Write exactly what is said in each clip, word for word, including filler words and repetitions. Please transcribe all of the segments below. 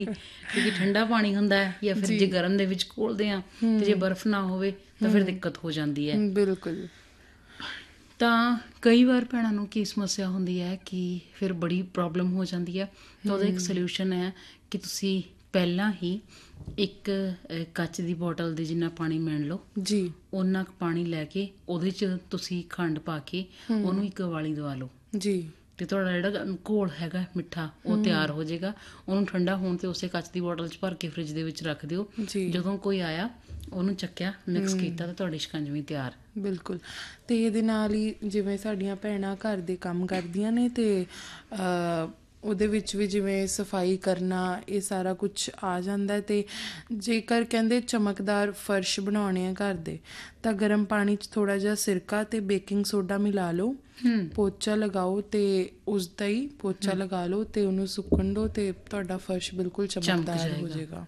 ਕਿਉਂਕਿ ਠੰਡਾ ਪਾਣੀ ਹੁੰਦਾ ਹੈ ਜਾਂ ਫਿਰ ਜੇ ਗਰਮ ਦੇ ਵਿੱਚ ਘੋਲਦੇ ਹਾਂ ਤੇ ਜੇ ਬਰਫ਼ ਨਾ ਹੋਵੇ ਤਾਂ ਫਿਰ ਦਿੱਕਤ ਹੋ ਜਾਂਦੀ ਹੈ। ਬਿਲਕੁਲ। ਤਾਂ ਕਈ ਵਾਰ ਭੈਣਾਂ ਨੂੰ ਕੀ ਸਮੱਸਿਆ ਹੁੰਦੀ ਹੈ ਕਿ ਫਿਰ ਬੜੀ ਪ੍ਰੋਬਲਮ ਹੋ ਜਾਂਦੀ ਹੈ। ਤਾਂ ਉਹਦਾ ਇੱਕ ਸਲਿਊਸ਼ਨ ਹੈ ਕਿ ਤੁਸੀਂ ਪਹਿਲਾਂ ਹੀ ਇੱਕ ਕੱਚ ਦੀ ਬੋਟਲ ਦੇ ਜਿੰਨਾ ਪਾਣੀ ਮਿਣ ਲਓ ਜੀ, ਓਨਾ ਕੁ ਪਾਣੀ ਲੈ ਕੇ ਉਹਦੇ 'ਚ ਤੁਸੀਂ ਖੰਡ ਪਾ ਕੇ ਉਹਨੂੰ ਇੱਕ ਉਬਾਲੀ ਦਵਾ ਲਓ ਜੀ, ਅਤੇ ਤੁਹਾਡਾ ਜਿਹੜਾ ਘੋਲ ਹੈਗਾ ਮਿੱਠਾ ਉਹ ਤਿਆਰ ਹੋ ਜਾਏਗਾ। ਉਹਨੂੰ ਠੰਡਾ ਹੋਣ 'ਤੇ ਉਸੇ ਕੱਚ ਦੀ ਬੋਟਲ 'ਚ ਭਰ ਕੇ ਫਰਿੱਜ ਦੇ ਵਿੱਚ ਰੱਖ ਦਿਓ। ਜਦੋਂ ਕੋਈ ਆਇਆ ਉਹਨੂੰ ਚੱਕਿਆ, ਮਿਕਸ ਕੀਤਾ ਅਤੇ ਤੁਹਾਡੀ ਸ਼ਿਕੰਜਵੀ ਤਿਆਰ। ਬਿਲਕੁਲ। ਅਤੇ ਇਹਦੇ ਨਾਲ ਹੀ ਜਿਵੇਂ ਸਾਡੀਆਂ ਭੈਣਾਂ ਘਰ ਦੇ ਕੰਮ ਕਰਦੀਆਂ ਨੇ ਅਤੇ ਉਹਦੇ ਵਿੱਚ ਵੀ ਜਿਵੇਂ ਸਫਾਈ ਕਰਨਾ ਇਹ ਸਾਰਾ ਕੁਛ ਆ ਜਾਂਦਾ। ਅਤੇ ਜੇਕਰ ਕਹਿੰਦੇ ਚਮਕਦਾਰ ਫਰਸ਼ ਬਣਾਉਣੇ ਆ ਘਰ ਦੇ ਤਾਂ ਗਰਮ ਪਾਣੀ 'ਚ ਥੋੜ੍ਹਾ ਜਿਹਾ ਸਿਰਕਾ ਅਤੇ ਬੇਕਿੰਗ ਸੋਡਾ ਮਿਲਾ ਲਓ, ਪੋਚਾ ਲਗਾਓ ਅਤੇ ਉਸਦਾ ਹੀ ਪੋਚਾ ਲਗਾ ਲਓ ਅਤੇ ਉਹਨੂੰ ਸੁੱਕਣ ਦਿਓ ਅਤੇ ਤੁਹਾਡਾ ਫਰਸ਼ ਬਿਲਕੁਲ ਚਮਕਦਾਰ ਹੋ ਜਾਏਗਾ।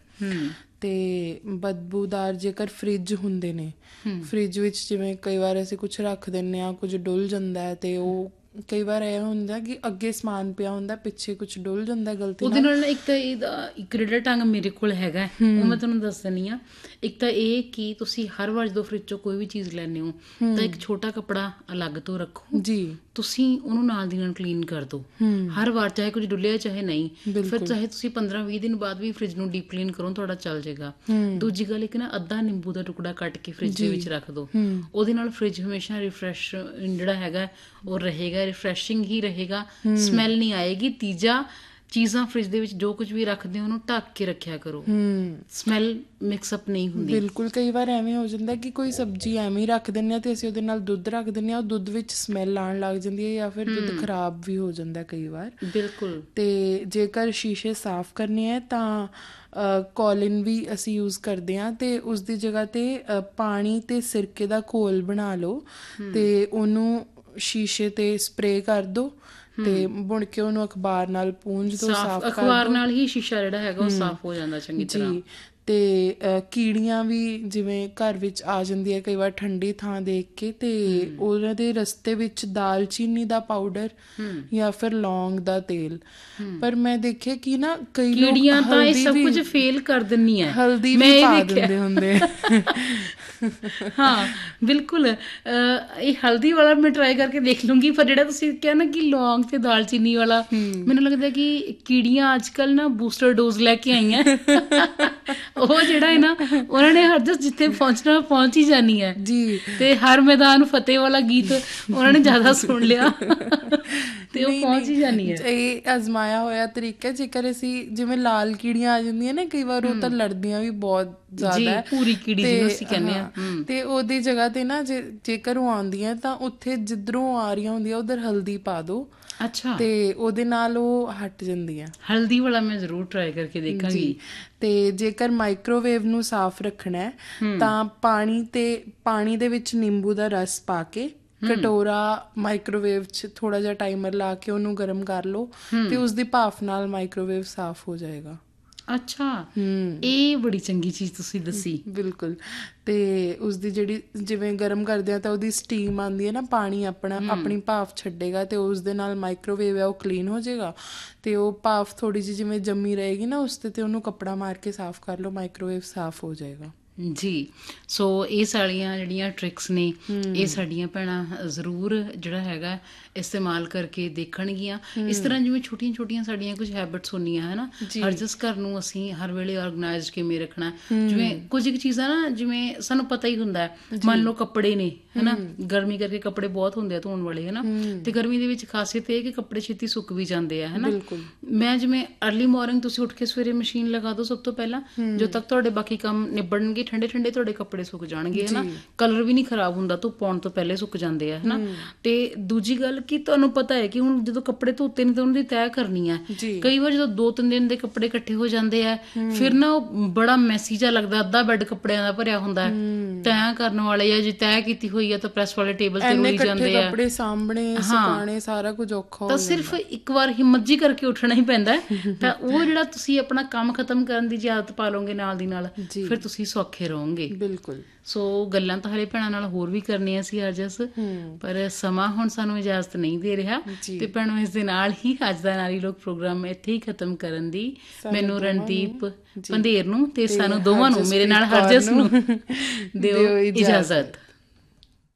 ਅਤੇ ਬਦਬੂਦਾਰ ਜੇਕਰ ਫਰਿੱਜ ਹੁੰਦੇ ਨੇ, ਫਰਿੱਜ ਵਿੱਚ ਜਿਵੇਂ ਕਈ ਵਾਰ ਅਸੀਂ ਕੁਛ ਰੱਖ ਦਿੰਦੇ ਹਾਂ, ਕੁਝ ਡੁੱਲ ਜਾਂਦਾ ਅਤੇ ਉਹ ਕਈ ਵਾਰ ਇਹ ਹੁੰਦਾ ਕਿ ਅੱਗੇ ਸਮਾਨ ਪਿਆ ਹੁੰਦਾ, ਪਿੱਛੇ ਕੁਛ ਡੁੱਲ ਜਾਂਦਾ ਗਲਤੀ ਉਹਦੇ ਨਾਲ। ਇੱਕ ਤਾਂ ਇਹਦਾ ਇੱਕ ਰੇਡਾ ਢੰਗ ਮੇਰੇ ਕੋਲ ਹੈਗਾ, ਉਹ ਮੈਂ ਤੁਹਾਨੂੰ ਦੱਸ ਦਿੰਦੀ ਹਾਂ। ਇੱਕ ਤਾਂ ਇਹ ਕਿ ਤੁਸੀਂ ਹਰ ਵਾਰ ਜਦੋਂ ਫਰਿੱਜ 'ਚੋਂ ਕੋਈ ਵੀ ਚੀਜ਼ ਲੈਂਦੇ ਹੋ ਤਾਂ ਇੱਕ ਛੋਟਾ ਕੱਪੜਾ ਅਲੱਗ ਤੋਂ ਰੱਖੋ ਜੀ, ਤੁਸੀਂ ਉਹਨੂੰ ਨਾਲ ਦੀ ਨਾਲ ਕਲੀਨ ਕਰ ਦਿਓ ਹਰ ਵਾਰ, ਚਾਹੇ ਕੁਝ ਡੁੱਲਿਆ ਚਾਹੇ ਨਹੀਂ। ਫਿਰ ਚਾਹੇ ਤੁਸੀਂ ਪੰਦਰਾਂ ਵੀਹ ਦਿਨ ਬਾਅਦ ਵੀ ਫਰਿੱਜ ਨੂੰ ਡੀਪ ਕਲੀਨ ਕਰੋ, ਤੁਹਾਡਾ ਚੱਲ ਜਾਏਗਾ। ਦੂਜੀ ਗੱਲ, ਇੱਕ ਨਾ ਅੱਧਾ ਨਿੰਬੂ ਦਾ ਟੁਕੜਾ ਕੱਟ ਕੇ ਫਰਿੱਜ ਦੇ ਵਿੱਚ ਰੱਖ ਦਿਓ, ਉਹਦੇ ਨਾਲ ਫਰਿੱਜ ਹਮੇਸ਼ਾ ਰਿਫਰੈਸ਼ ਜਿਹੜਾ ਹੈਗਾ ਉਹ ਰਹੇਗਾ, ਰਿਫਰੈਸ਼ਿੰਗ ਹੀ ਰਹੇਗਾ, ਸਮੈਲ ਨਹੀਂ ਆਏਗੀ। ਤੀਜਾ, ਚੀਜ਼ਾਂ ਫਰਿੱਜ ਦੇ ਵਿੱਚ ਜੋ ਕੁਝ ਵੀ ਰੱਖਦੇ ਹੋ ਉਹਨੂੰ ਢੱਕ ਕੇ ਰੱਖਿਆ ਕਰੋ, ਸਮੈਲ ਮਿਕਸਅਪ ਨਹੀਂ ਹੁੰਦੀ। ਬਿਲਕੁਲ। ਕਈ ਵਾਰ ਐਵੇਂ ਹੋ ਜਾਂਦਾ ਕਿ ਕੋਈ ਸਬਜ਼ੀ ਐਵੇਂ ਹੀ ਰੱਖ ਦਿੰਦੇ ਹਾਂ ਅਤੇ ਅਸੀਂ ਉਹਦੇ ਨਾਲ ਦੁੱਧ ਰੱਖ ਦਿੰਦੇ ਹਾਂ, ਉਹ ਦੁੱਧ ਵਿੱਚ ਸਮੈਲ ਆਉਣ ਲੱਗ ਜਾਂਦੀ ਹੈ ਜਾਂ ਫਿਰ ਦੁੱਧ ਖਰਾਬ ਵੀ ਹੋ ਜਾਂਦਾ ਕਈ ਵਾਰ। ਬਿਲਕੁਲ। ਅਤੇ ਜੇਕਰ ਸ਼ੀਸ਼ੇ ਸਾਫ਼ ਕਰਨੇ ਹੈ ਤਾਂ ਕੋਲਿਨ ਵੀ ਅਸੀਂ ਯੂਜ਼ ਕਰਦੇ ਹਾਂ ਅਤੇ ਉਸਦੀ ਜਗ੍ਹਾ 'ਤੇ ਪਾਣੀ ਅਤੇ ਸਿਰਕੇ ਦਾ ਘੋਲ ਬਣਾ ਲਓ ਅਤੇ ਉਹਨੂੰ ਸ਼ੀਸ਼ੇ 'ਤੇ ਸਪਰੇਅ ਕਰ ਦਿਓ ਅਤੇ ਬੁਣ ਕੇ ਉਹਨੂੰ ਅਖਬਾਰ ਨਾਲ ਪੂੰਝ ਦਿਓ, ਸਾਫ਼ ਅਖਬਾਰ ਨਾਲ ਹੀ ਸ਼ੀਸ਼ਾ ਜਿਹੜਾ ਹੈਗਾ ਉਹ ਸਾਫ਼ ਹੋ ਜਾਂਦਾ ਚੰਗੀ ਤਰ੍ਹਾਂ ਜੀ। ਅਤੇ ਕੀੜੀਆਂ ਵੀ ਜਿਵੇਂ ਘਰ ਵਿੱਚ ਆ ਜਾਂਦੀ ਹੈ ਕਈ ਵਾਰ ਠੰਡੀ ਥਾਂ ਦੇਖ ਕੇ, ਅਤੇ ਉਹਨਾਂ ਦੇ ਰਸਤੇ ਵਿੱਚ ਦਾਲਚੀਨੀ ਦਾ ਪਾਊਡਰ ਜਾਂ ਫਿਰ ਲੌਂਗ ਦਾ ਤੇਲ। ਪਰ ਮੈਂ ਦੇਖਿਆ ਕਿ ਨਾ ਕਈ ਕੀੜੀਆਂ ਤਾਂ ਇਹ ਸਭ ਕੁਝ ਫੇਲ ਕਰ ਦਿੰਦੀਆਂ, ਹਲਦੀ ਵੀ ਪਾ ਦਿੰਦੇ ਹੁੰਦੇ। ਹਾਂ ਬਿਲਕੁਲ, ਇਹ ਹਲਦੀ ਵਾਲਾ ਮੈਂ ਟਰਾਈ ਕਰਕੇ ਦੇਖ ਲੂੰਗੀ। ਪਰ ਜਿਹੜਾ ਤੁਸੀਂ ਕਿਹਾ ਨਾ ਕਿ ਲੌਂਗ ਤੇ ਦਾਲਚੀਨੀ ਵਾਲਾ, ਮੈਨੂੰ ਲੱਗਦਾ ਕਿ ਕੀੜੀਆਂ ਅੱਜ ਕੱਲ੍ਹ ਨਾ ਬੂਸਟਰ ਡੋਜ਼ ਲੈ ਕੇ ਆਈਆਂ। ਉਹ ਜਿਹੜਾ ਹੈ ਨਾ ਉਹਨਾਂ ਨੇ ਹਰ ਜਸ ਜਿੱਥੇ ਪਹੁੰਚਣਾ ਪਹੁੰਚ ਹੀ ਜਾਣੀ ਹੈ ਜੀ। ਤੇ ਹਰ ਮੈਦਾਨ ਫਤਿਹ ਵਾਲਾ ਗੀਤ ਉਹਨਾਂ ਨੇ ਜ਼ਿਆਦਾ ਸੁਣ ਲਿਆ ਤੇ ਉਹ ਪਹੁੰਚ ਹੀ ਜਾਣੀ ਹੈ। ਇਹ ਅਜ਼ਮਾਇਆ ਹੋਇਆ ਤਰੀਕਾ। ਜੇਕਰ ਅਸੀਂ ਜਿਵੇਂ ਲਾਲ ਕੀੜੀਆਂ ਆ ਜਾਂਦੀਆਂ ਨਾ ਕਈ ਵਾਰ, ਉਹ ਤਾਂ ਲੜਦੀਆਂ ਵੀ ਬਹੁਤ ਜ਼ਿਆਦਾ, ਪੂਰੀ ਕੀੜੀ ਜਿਹਨੂੰ ਅਸੀਂ ਕਹਿੰਦੇ ਹਾਂ, ਤੇ ਉਹਦੀ ਜਗ੍ਹਾ ਤੇ ਨਾ ਜੇ ਜੇਕਰ ਉਹ ਆਉਂਦੀਆਂ ਤਾਂ ਉੱਥੇ ਜਿੱਧਰੋਂ ਆ ਰਹੀਆਂ ਹੁੰਦੀਆਂ ਉਧਰ ਹਲਦੀ ਪਾ ਦਿਓ। ਅੱਛਾ। ਤੇ ਉਹਦੇ ਨਾਲ ਉਹ ਹਟ ਜਾਂਦੀ ਆ। ਹਲਦੀ ਵਾਲਾ ਮੈਂ ਜ਼ਰੂਰ ਟਰਾਈ ਕਰਕੇ ਦੇਖਾਂਗੀ। ਤੇ ਜੇਕਰ ਮਾਈਕ੍ਰੋਵੇਵ ਨੂੰ ਸਾਫ਼ ਰੱਖਣਾ ਹੈ ਤਾਂ ਪਾਣੀ ਤੇ ਪਾਣੀ ਦੇ ਵਿੱਚ ਨਿੰਬੂ ਦਾ ਰਸ ਪਾ ਕੇ ਕਟੋਰਾ ਮਾਈਕ੍ਰੋਵੇਵ 'ਚ ਥੋੜ੍ਹਾ ਜਿਹਾ ਟਾਈਮਰ ਲਾ ਕੇ ਉਹਨੂੰ ਗਰਮ ਕਰ ਲਓ ਤੇ ਉਸਦੀ ਭਾਫ਼ ਨਾਲ ਮਾਈਕ੍ਰੋਵੇਵ ਸਾਫ਼ ਹੋ ਜਾਏਗਾ। ਅੱਛਾ, ਇਹ ਬੜੀ ਚੰਗੀ ਚੀਜ਼ ਤੁਸੀਂ ਦੱਸੀ। ਬਿਲਕੁਲ। ਤੇ ਉਸਦੀ ਜਿਹੜੀ ਜਿਵੇਂ ਗਰਮ ਕਰਦੇ ਆ ਤਾਂ ਉਹਦੀ ਸਟੀਮ ਆਉਂਦੀ ਹੈ ਨਾ, ਪਾਣੀ ਆਪਣਾ ਆਪਣੀ ਭਾਫ਼ ਛੱਡੇਗਾ ਤੇ ਉਸਦੇ ਨਾਲ ਮਾਈਕ੍ਰੋਵੇਵ ਹੈ ਉਹ ਕਲੀਨ ਹੋ ਜਾਏਗਾ। ਤੇ ਉਹ ਭਾਫ਼ ਥੋੜ੍ਹੀ ਜਿਹੀ ਜਿਵੇਂ ਜੰਮੀ ਰਹੇਗੀ ਨਾ ਉਸ 'ਤੇ ਤੇ ਉਹਨੂੰ ਕੱਪੜਾ ਮਾਰ ਕੇ ਸਾਫ਼ ਕਰ ਲਓ, ਮਾਈਕ੍ਰੋਵੇਵ ਸਾਫ਼ ਹੋ ਜਾਏਗਾ ਜੀ। ਸੋ ਇਹ ਸਾਰੀਆਂ ਜਿਹੜੀਆਂ ਟ੍ਰਿਕਸ ਨੇ ਇਹ ਸਾਡੀਆਂ ਭੈਣਾਂ ਜ਼ਰੂਰ ਜਿਹੜਾ ਹੈਗਾ ਇਸਤੇਮਾਲ ਕਰਕੇ ਦੇਖਣਗੀਆਂ। ਇਸ ਤਰ੍ਹਾਂ ਜਿਵੇਂ ਛੋਟੀਆਂ ਛੋਟੀਆਂ ਸਾਡੀਆਂ ਕੁਝ ਹੈਬਿਟਸ ਹੁੰਦੀਆਂ ਹੈ ਨਾ, ਹਰ ਜਿਸ ਘਰ ਨੂੰ ਅਸੀਂ ਹਰ ਵੇਲੇ ਔਰਗਨਾਈਜ਼ਡ ਕਿਵੇਂ ਰੱਖਣਾ। ਜਿਵੇਂ ਕੁਝ ਕੁ ਚੀਜ਼ਾਂ ਨਾ ਜਿਵੇਂ ਸਾਨੂੰ ਪਤਾ ਹੀ ਹੁੰਦਾ, ਮੰਨ ਲਓ ਕੱਪੜੇ ਨੇ ਹੈ ਨਾ, ਗਰਮੀ ਕਰਕੇ ਕੱਪੜੇ ਬਹੁਤ ਹੁੰਦੇ ਆ ਧੋਣ ਵਾਲੇ ਹੈ ਨਾ, ਅਤੇ ਗਰਮੀ ਦੇ ਵਿੱਚ ਖਾਸੀਅਤ ਇਹ ਕਿ ਕੱਪੜੇ ਛੇਤੀ ਸੁੱਕ ਵੀ ਜਾਂਦੇ ਆ ਹੈ ਨਾ। ਮੈਂ ਜਿਵੇਂ ਅਰਲੀ ਮੋਰਨਿੰਗ ਤੁਸੀਂ ਉੱਠ ਕੇ ਸਵੇਰੇ ਮਸ਼ੀਨ ਲਗਾ ਦਿਓ ਸਭ ਤੋਂ ਪਹਿਲਾਂ, ਜਦੋਂ ਤੱਕ ਤੁਹਾਡੇ ਬਾਕੀ ਕੰਮ ਨਿਬੜਨਗੇ ਠੰਡੇ ਠੰਡੇ ਤੁਹਾਡੇ ਕੱਪੜੇ ਸੁੱਕ ਜਾਣਗੇ ਹੈ ਨਾ, ਕਲਰ ਵੀ ਨਹੀਂ ਖਰਾਬ ਹੁੰਦਾ, ਧੁੱਪ ਪਾਉਣ ਤੋਂ ਪਹਿਲੇ ਸੁੱਕ ਜਾਂਦੇ ਆ ਹੈ ਨਾ। ਤੇ ਦੂਜੀ ਗੱਲ ਕਿ ਤੁਹਾਨੂੰ ਪਤਾ ਹੈ ਕਿ ਹੁਣ ਜਦੋਂ ਕੱਪੜੇ ਧੋਤੇ ਨੇ ਤਾਂ ਉਹਨਾਂ ਦੀ ਤੈਅ ਕਰਨੀ ਹੈ। ਕਈ ਵਾਰ ਜਦੋਂ ਦੋ ਤਿੰਨ ਦਿਨ ਦੇ ਕੱਪੜੇ ਇਕੱਠੇ ਹੋ ਜਾਂਦੇ ਆ ਫਿਰ ਨਾ ਉਹ ਬੜਾ ਮੈਸੀ ਜਿਹਾ ਲੱਗਦਾ, ਅੱਧਾ ਬੈੱਡ ਕੱਪੜਿਆਂ ਦਾ ਭਰਿਆ ਹੁੰਦਾ, ਤੈਅ ਕਰਨ ਵਾਲੇ ਆ ਜੇ ਤੈਅ ਕੀਤੀ ਹੋਈ ਆ ਤਾਂ ਪ੍ਰੈਸ ਵਾਲੇ ਟੇਬਲ ਤੇ ਰੋਈ ਜਾਂਦੇ ਆ, ਕੱਪੜੇ ਸਾਂਭਣੇ ਸੁਕਾਉਣੇ ਸਾਰਾ ਕੁਝ ਔਖਾ ਹੋ ਜਾਂਦਾ। ਤਾਂ ਸਿਰਫ ਇੱਕ ਵਾਰ ਹਿੰਮਤ ਜੀ ਕਰਕੇ ਉੱਠਣਾ ਹੀ ਪੈਂਦਾ। ਤਾਂ ਉਹ ਜਿਹੜਾ ਤੁਸੀਂ ਆਪਣਾ ਕੰਮ ਖਤਮ ਕਰਨ ਦੀ ਜੇ ਆਦਤ ਪਾ ਲਓਗੇ ਨਾਲ ਦੀ ਨਾਲ, ਫਿਰ ਤੁਸੀਂ ਸੌਖੇ ਔਖੇ ਰਹੋਗੇ। ਬਿਲਕੁਲ। ਸੋ ਗੱਲਾਂ ਤਾਂ ਹਲੇ ਭੈਣਾਂ ਨਾਲ ਹੋਰ ਵੀ ਕਰਨੀਆਂ ਸੀ ਅਰਜਸ, ਪਰ ਸਮਾਂ ਹੁਣ ਸਾਨੂੰ ਇਜਾਜ਼ਤ ਨਹੀਂ ਦੇ ਰਿਹਾ। ਤੇ ਭੈਣੋ ਇਸ ਦੇ ਨਾਲ ਹੀ ਅੱਜ ਦਾ ਨਾਰੀ ਲੋਕ ਪ੍ਰੋਗਰਾਮ ਇੱਥੇ ਹੀ ਖਤਮ ਕਰਨ ਦੀ ਮੈਨੂੰ ਰਣਦੀਪ ਪੰਧੇਰ ਨੂੰ ਤੇ ਸਾਨੂੰ ਦੋਵਾਂ ਨੂੰ, ਮੇਰੇ ਨਾਲ ਹਰਜਸ ਨੂੰ ਦਿਓ ਇਜਾਜ਼ਤ।